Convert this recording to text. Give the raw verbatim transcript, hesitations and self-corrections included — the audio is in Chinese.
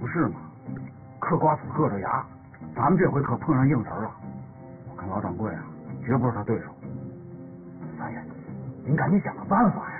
是吗？嗑瓜子硌着牙，咱们这回可碰上硬茬了。我看老掌柜啊，绝不是他对手。三爷，您赶紧想个办法呀！